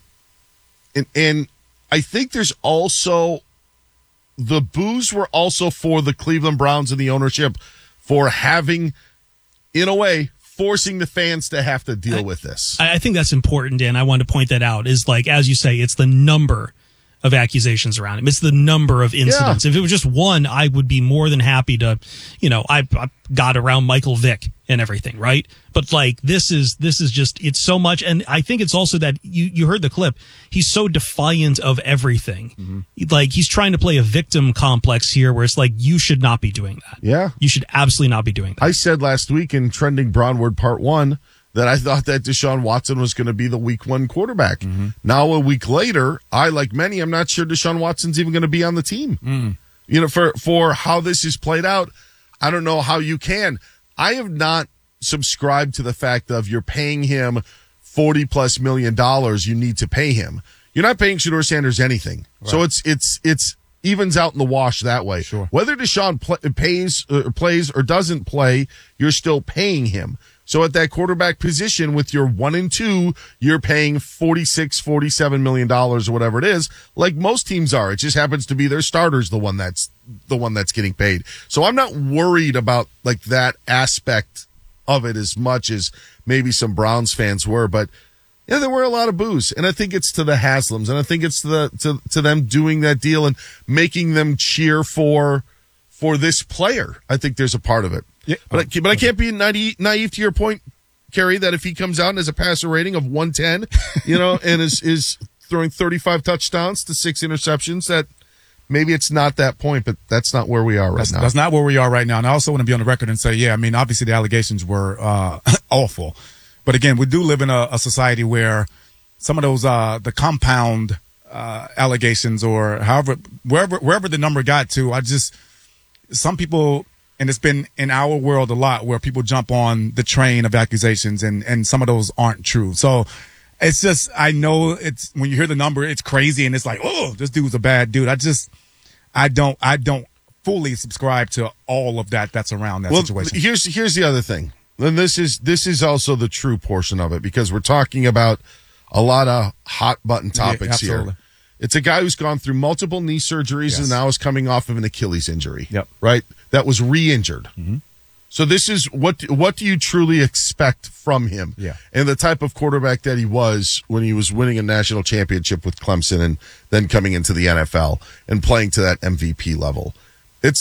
I think there's also, the boos were also for the Cleveland Browns and the ownership for having, in a way, forcing the fans to have to deal with this. I think that's important, Dan. I wanted to point that out. Is like, as you say, it's the number of accusations around him. It's the number of incidents. Yeah. If it was just one, I would be more than happy to, I got around Michael Vick and everything, right? But like, this is just, it's so much. And I think it's also that you heard the clip. He's so defiant of everything. Mm-hmm. Like, he's trying to play a victim complex here where it's like, you should not be doing that. Yeah. You should absolutely not be doing that. I said last week in Trending Brownward Part 1 that I thought that Deshaun Watson was going to be the week 1 quarterback. Mm-hmm. Now, a week later, like many, I'm not sure Deshaun Watson's even going to be on the team. For how this is played out, I don't know how you can. I have not subscribed to the fact of you're paying him $40+ million. You need to pay him. You're not paying Shedeur Sanders anything. Right. So it's evens out in the wash that way. Sure. Whether Deshaun plays or doesn't play, you're still paying him. So at that quarterback position with your 1 and 2, you're paying $47 million or whatever it is, like most teams are. It just happens to be their starters the one that's getting paid. So I'm not worried about like that aspect of it as much as maybe some Browns fans were, but yeah, there were a lot of boos, and I think it's to the Haslams, and I think it's to them doing that deal and making them cheer for this player. I think there's a part of it. Yeah. But I can't be naive to your point, Kerry, that if he comes out and has a passer rating of 110, and is throwing 35 touchdowns to 6 interceptions, that maybe it's not that point, but that's not where we are right now. That's not where we are right now. And I also want to be on the record and say, obviously the allegations were awful. But again, we do live in a society where some of those the compound allegations or wherever the number got to, some people, and it's been in our world a lot where people jump on the train of accusations and some of those aren't true. So it's just, I know it's, when you hear the number, it's crazy and it's like, oh, this dude's a bad dude. I don't fully subscribe to all of that's around that situation. Here's the other thing. And this is also the true portion of it, because we're talking about a lot of hot button topics here. It's a guy who's gone through multiple knee surgeries and now is coming off of an Achilles injury. Yep. Right? That was re-injured. Mm-hmm. So this is what do you truly expect from him? Yeah. And the type of quarterback that he was when he was winning a national championship with Clemson and then coming into the NFL and playing to that MVP level. It's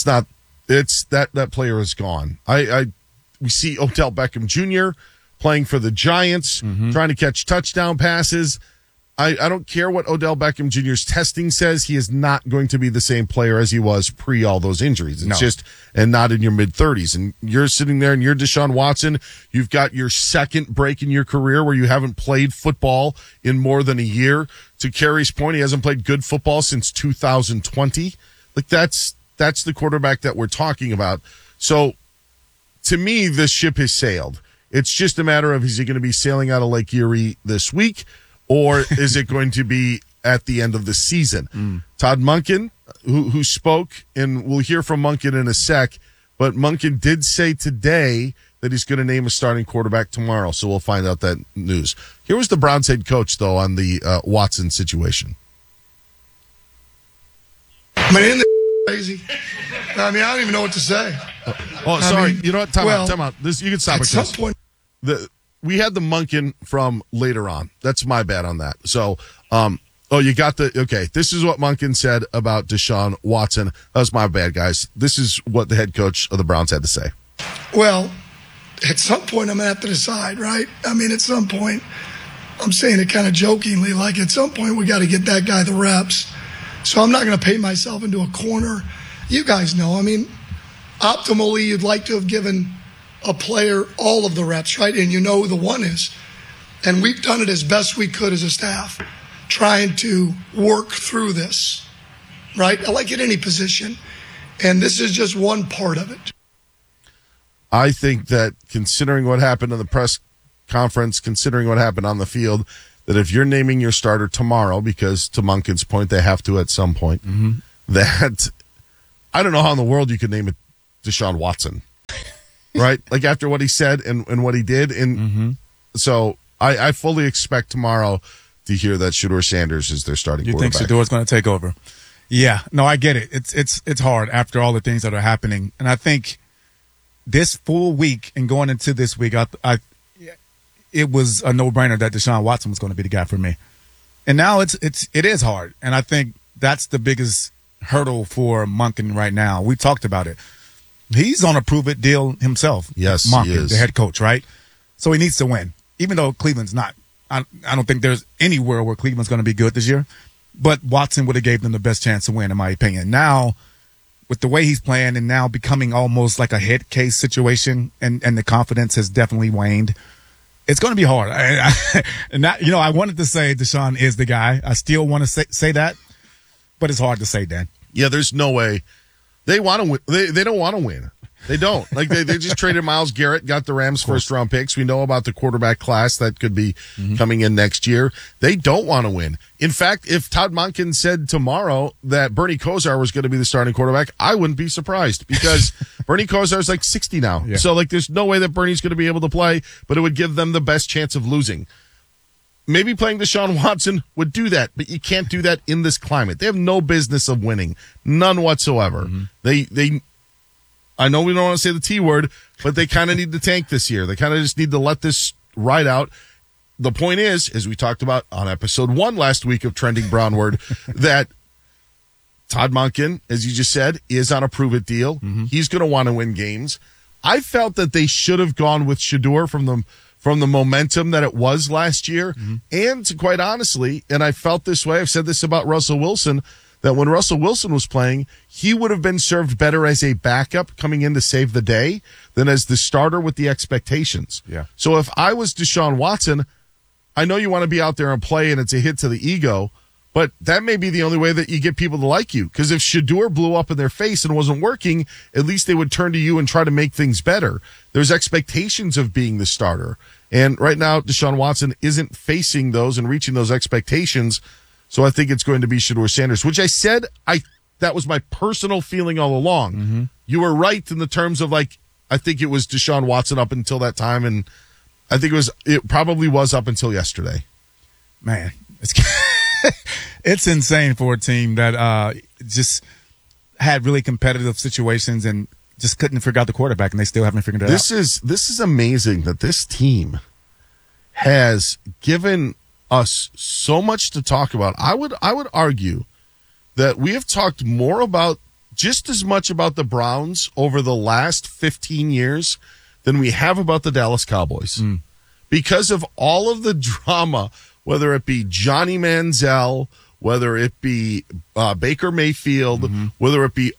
that player is gone. We see Odell Beckham Jr. playing for the Giants, trying to catch touchdown passes. I don't care what Odell Beckham Jr.'s testing says. He is not going to be the same player as he was pre all those injuries. It's and not in your mid-30s. And you're sitting there and you're Deshaun Watson. You've got your second break in your career where you haven't played football in more than a year. To Kerry's point, he hasn't played good football since 2020. Like that's the quarterback that we're talking about. So to me, this ship has sailed. It's just a matter of, is he going to be sailing out of Lake Erie this week? Or is it going to be at the end of the season? Todd Monken, who spoke, and we'll hear from Monken in a sec, but Monken did say today that he's going to name a starting quarterback tomorrow, so we'll find out that news. Here was the Browns head coach, though, on the Watson situation. Isn't crazy? I don't even know what to say. Sorry. You know what? Time out. You can stop at it. Some point. We had the Monken from later on. That's my bad on that. So, you got okay. This is what Monken said about Deshaun Watson. That was my bad, guys. This is what the head coach of the Browns had to say. Well, at some point I'm going to have to decide, right? I mean, at some point, I'm saying it kind of jokingly, like at some point we got to get that guy the reps. So I'm not going to paint myself into a corner. You guys know, I mean, optimally you'd like to have given a player all of the reps, right? And you know who the one is. And we've done it as best we could as a staff, trying to work through this, right? Like at any position. And this is just one part of it. I think that considering what happened in the press conference, considering what happened on the field, that if you're naming your starter tomorrow, because to Monken's point, they have to at some point, that I don't know how in the world you could name it Deshaun Watson, right? Like after what he said and what he did. And so I fully expect tomorrow to hear that Shedeur Sanders is their starting quarterback. You think Shedeur's going to take over? Yeah. No, I get it. It's hard after all the things that are happening. And I think this full week and going into this week, it was a no-brainer that Deshaun Watson was going to be the guy for me. And now it is hard. And I think that's the biggest hurdle for Monken right now. We talked about it. He's on a prove-it deal himself. Yes, Monken, he is. the head coach, right? So he needs to win, even though Cleveland's not. I don't think there's anywhere where Cleveland's going to be good this year. But Watson would have gave them the best chance to win, in my opinion. Now, with the way he's playing and now becoming almost like a head case situation, and the confidence has definitely waned, it's going to be hard. I wanted to say Deshaun is the guy. I still want to say that, but it's hard to say, Dan. Yeah, there's no way. They want to win. They don't want to win. They don't. Like they just traded Myles Garrett, got the Rams first round picks. We know about the quarterback class that could be coming in next year. They don't want to win. In fact, if Todd Monken said tomorrow that Bernie Kosar was going to be the starting quarterback, I wouldn't be surprised because Bernie Kosar is like 60 now. Yeah. So like there's no way that Bernie's going to be able to play, but it would give them the best chance of losing. Maybe playing Deshaun Watson would do that, but you can't do that in this climate. They have no business of winning. None whatsoever. They I know we don't want to say the T word, but they kind of need to tank this year. They kind of just need to let this ride out. The point is, as we talked about on episode 1 last week of Trending Brownward, that Todd Monken, as you just said, is on a prove-it deal. He's going to want to win games. I felt that they should have gone with Shedeur from the momentum that it was last year. And quite honestly, and I felt this way, I've said this about Russell Wilson, that when Russell Wilson was playing, he would have been served better as a backup coming in to save the day than as the starter with the expectations. Yeah. So if I was Deshaun Watson, I know you want to be out there and play and it's a hit to the ego, but that may be the only way that you get people to like you. Because if Shedeur blew up in their face and wasn't working, at least they would turn to you and try to make things better. There's expectations of being the starter. And right now, Deshaun Watson isn't facing those and reaching those expectations. So I think it's going to be Shedeur Sanders, which I said that was my personal feeling all along. You were right in the terms of I think it was Deshaun Watson up until that time, and I think it probably was up until yesterday. Man, it's insane for a team that just had really competitive situations and just couldn't figure out the quarterback, and they still haven't figured it out. This is amazing that this team has given us so much to talk about. I would argue that we have talked more about, just as much about the Browns over the last 15 years than we have about the Dallas Cowboys. Because of all of the drama, whether it be Johnny Manziel, whether it be Baker Mayfield, whether it be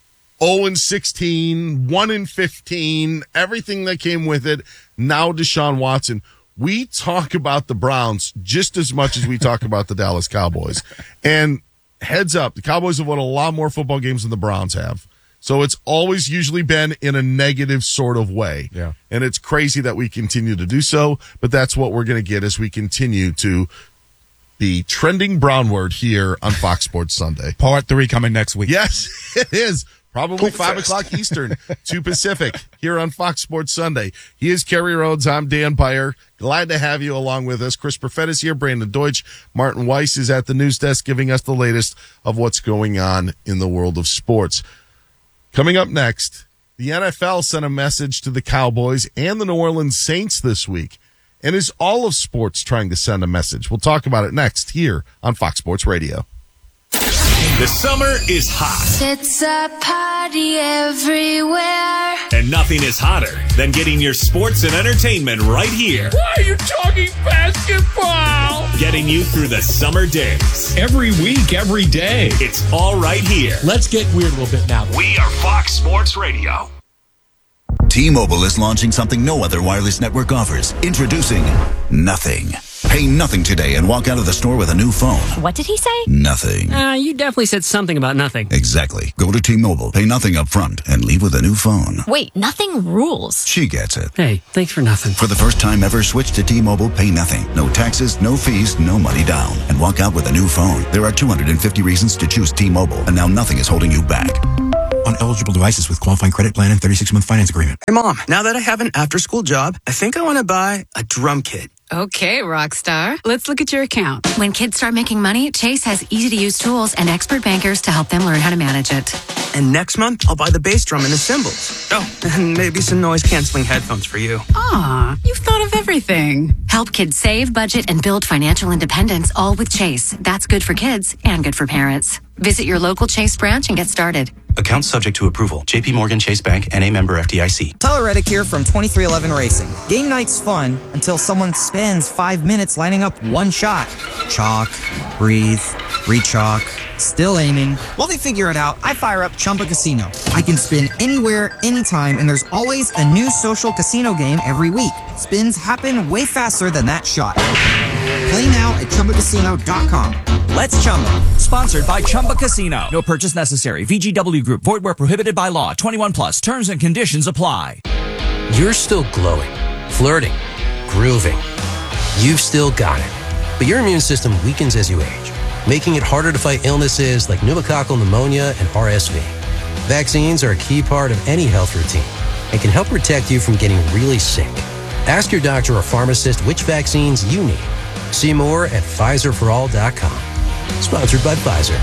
0-16, 1-15, everything that came with it, now Deshaun Watson. We talk about the Browns just as much as we talk about the Dallas Cowboys. And heads up, the Cowboys have won a lot more football games than the Browns have. So it's always usually been in a negative sort of way. Yeah. And it's crazy that we continue to do so, but that's what we're going to get as we continue to be trending Brownward here on Fox Sports Sunday. Part 3 coming next week. Yes, it is. Probably 5 o'clock Eastern, 2 Pacific, here on Fox Sports Sunday. He is Kerry Rhodes. I'm Dan Beyer. Glad to have you along with us. Chris Perfett is here. Brandon Deutsch. Martin Weiss is at the news desk giving us the latest of what's going on in the world of sports. Coming up next, the NFL sent a message to the Cowboys and the New Orleans Saints this week. And is all of sports trying to send a message? We'll talk about it next here on Fox Sports Radio. The summer is hot. It's a party everywhere. And And nothing is hotter than getting your sports and entertainment right here. Why are you talking basketball? Getting you through the summer days. Every week, every day. It's all right here. Let's get weird a little bit now. We are Fox Sports Radio. T-Mobile is launching something no other wireless network offers. Introducing Nothing. Pay nothing today and walk out of the store with a new phone. What did he say? Nothing. You definitely said something about nothing. Exactly. Go to T-Mobile, pay nothing up front, and leave with a new phone. Wait, nothing rules. She gets it. Hey, thanks for nothing. For the first time ever, switch to T-Mobile, pay nothing. No taxes, no fees, no money down. And walk out with a new phone. There are 250 reasons to choose T-Mobile, and now nothing is holding you back. On eligible devices with qualifying credit plan and 36-month finance agreement. Hey, Mom, now that I have an after-school job, I think I want to buy a drum kit. Okay, Rockstar. Let's look at your account. When kids start making money, Chase has easy-to-use tools and expert bankers to help them learn how to manage it. And next month, I'll buy the bass drum and the cymbals. Oh, and maybe some noise-canceling headphones for you. Aw, you've thought of everything. Help kids save, budget, and build financial independence, all with Chase. That's good for kids and good for parents. Visit your local Chase branch and get started. Account subject to approval. JP Morgan Chase Bank, N.A. member FDIC. Tyler Reddick here from 2311 Racing. Game night's fun until someone spends 5 minutes lining up one shot. Chalk, breathe, re-chalk, still aiming. While they figure it out, I fire up Chumba Casino. I can spin anywhere, anytime, and there's always a new social casino game every week. Spins happen way faster than that shot. Play now at ChumbaCasino.com. Let's Chumba. Sponsored by Chumba Casino. No purchase necessary. VGW Group. Void where prohibited by law. 21 plus. Terms and conditions apply. You're still glowing, flirting, grooving. You've still got it. But your immune system weakens as you age, making it harder to fight illnesses like pneumococcal pneumonia and RSV. Vaccines are a key part of any health routine and can help protect you from getting really sick. Ask your doctor or pharmacist which vaccines you need. See more at PfizerForAll.com. Sponsored by Pfizer.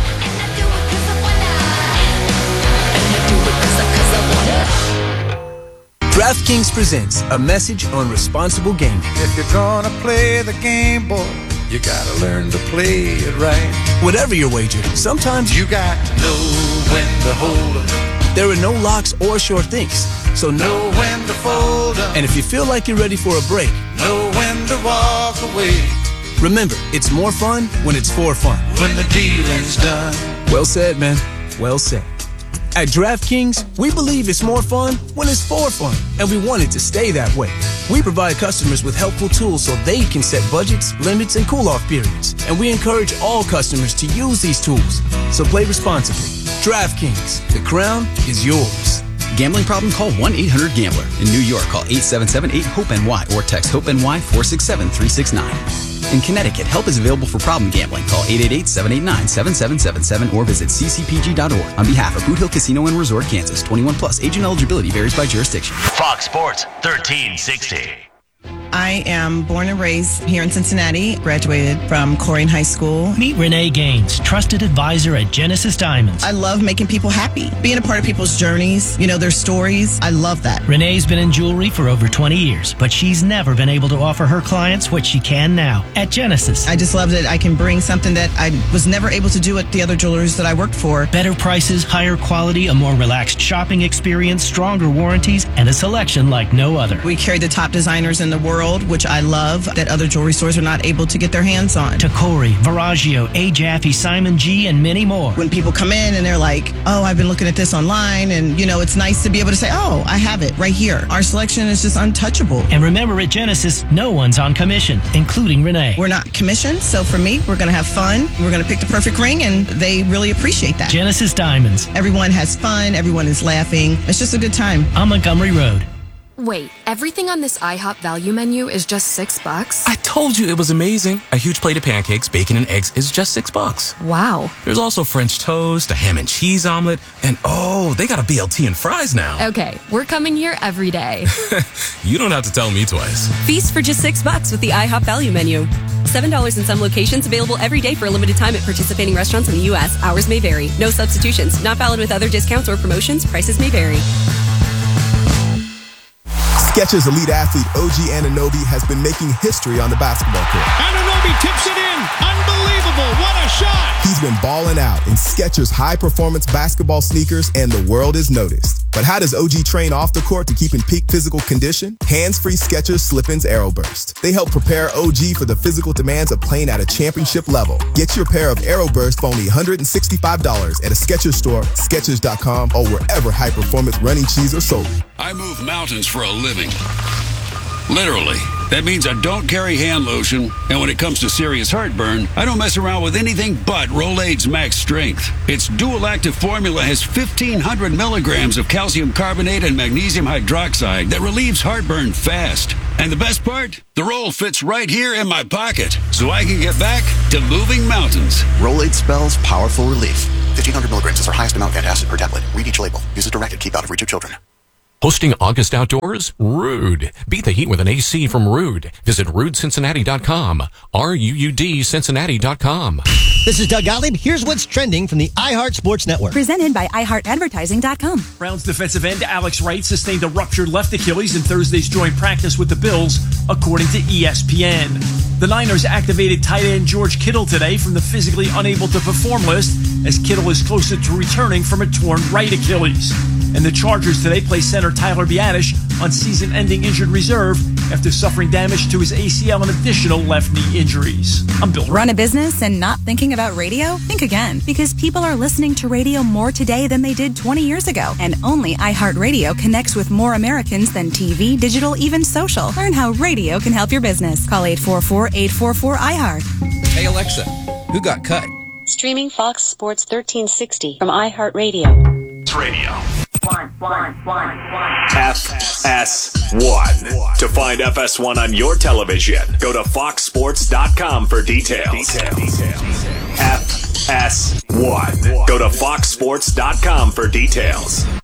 DraftKings presents a message on responsible gaming. If you're gonna play the game, boy, you gotta learn to play it right. Whatever your wager, sometimes you got to know when to hold 'em. There are no locks or sure things, so know when to fold 'em. And if you feel like you're ready for a break, know when to walk away. Remember, it's more fun when it's for fun. When the dealing's done. Well said, man. Well said. At DraftKings, we believe it's more fun when it's for fun, and we want it to stay that way. We provide customers with helpful tools so they can set budgets, limits, and cool-off periods. And we encourage all customers to use these tools. So play responsibly. DraftKings, the crown is yours. Gambling problem? Call 1-800-GAMBLER. In New York, call 877-8-HOPE-NY or text HOPE-NY 467-369. In Connecticut, help is available for problem gambling. Call 888-789-7777 or visit ccpg.org. On behalf of Boot Hill Casino and Resort, Kansas, 21 plus. Age and eligibility varies by jurisdiction. Fox Sports 1360. I am born and raised here in Cincinnati, graduated from Corrigan High School. Meet Renee Gaines, trusted advisor at Genesis Diamonds. I love making people happy, being a part of people's journeys, their stories. I love that. Renee's been in jewelry for over 20 years, but she's never been able to offer her clients what she can now at Genesis. I just love that I can bring something that I was never able to do at the other jewelers that I worked for. Better prices, higher quality, a more relaxed shopping experience, stronger warranties, and a selection like no other. We carry the top designers in the world, which I love, that other jewelry stores are not able to get their hands on. Tacori, Verragio, A. Jaffe, Simon G., and many more. When people come in and they're like, oh, I've been looking at this online, and it's nice to be able to say, oh, I have it right here. Our selection is just untouchable. And remember, at Genesis, no one's on commission, including Renee. We're not commissioned, so for me, we're going to have fun. We're going to pick the perfect ring, and they really appreciate that. Genesis Diamonds. Everyone has fun. Everyone is laughing. It's just a good time. On Montgomery Road. Wait, everything on this IHOP value menu is just $6? I told you it was amazing. A huge plate of pancakes, bacon, and eggs is just $6. Wow. There's also French toast, a ham and cheese omelet, and they got a BLT and fries now. Okay, we're coming here every day. You don't have to tell me twice. Feast for just $6 with the IHOP value menu. $7 in some locations, available every day for a limited time at participating restaurants in the U.S. Hours may vary. No substitutions. Not valid with other discounts or promotions. Prices may vary. Skechers elite athlete OG Anunoby has been making history on the basketball court. Anunoby tips it in. Unbelievable. What a shot. He's been balling out in Skechers high-performance basketball sneakers, and the world is noticed. But how does OG train off the court to keep in peak physical condition? Hands-free Skechers Slip-ins Aeroburst. They help prepare OG for the physical demands of playing at a championship level. Get your pair of Aeroburst for only $165 at a Skechers store, Skechers.com, or wherever high-performance running shoes are sold. I move mountains for a living. Literally. That means I don't carry hand lotion, and when it comes to serious heartburn, I don't mess around with anything but Rolaids Max Strength. Its dual-active formula has 1,500 milligrams of calcium carbonate and magnesium hydroxide that relieves heartburn fast. And the best part? The roll fits right here in my pocket, so I can get back to moving mountains. Rolaids spells powerful relief. 1,500 milligrams is our highest amount of antacid per tablet. Read each label. Use as directed. Keep out of reach of children. Hosting August Outdoors? Rude. Beat the heat with an AC from Rude. Visit RudeCincinnati.com. RUUD Cincinnati.com. This is Doug Gottlieb. Here's what's trending from the iHeart Sports Network. Presented by iHeartAdvertising.com. Browns defensive end Alex Wright sustained a ruptured left Achilles in Thursday's joint practice with the Bills, according to ESPN. The Niners activated tight end George Kittle today from the physically unable to perform list, as Kittle is closer to returning from a torn right Achilles. And the Chargers today play center Tyler Biadasz on season-ending injured reserve after suffering damage to his ACL and additional left knee injuries. I'm Bill. Run a business and not thinking about radio? Think again, because people are listening to radio more today than they did 20 years ago. And only iHeartRadio connects with more Americans than TV, digital, even social. Learn how radio can help your business. Call 844-844-iHeart. Hey Alexa, who got cut? Streaming Fox Sports 1360 from iHeartRadio. Radio. FS1. To find FS1 on your television, go to foxsports.com for details. FS1. Go to foxsports.com for details.